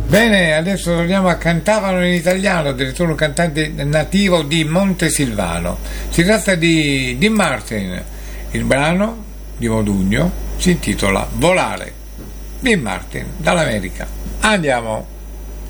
Bene, adesso torniamo a Cantavano in italiano, addirittura un cantante nativo di Montesilvano. Si tratta di Dean Martin. Il brano di Modugno si intitola Volare. Dean Martin, dall'America. Andiamo!